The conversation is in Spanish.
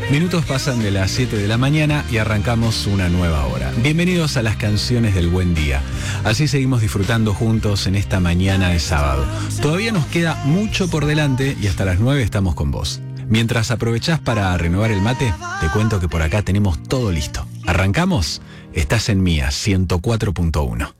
Minutos pasan de las 7 de la mañana y arrancamos una nueva hora. Bienvenidos a las canciones del buen día. Así seguimos disfrutando juntos en esta mañana de sábado. Todavía nos queda mucho por delante y hasta las 9 estamos con vos. Mientras aprovechás para renovar el mate, te cuento que por acá tenemos todo listo. ¿Arrancamos? Estás en Mía 104.1.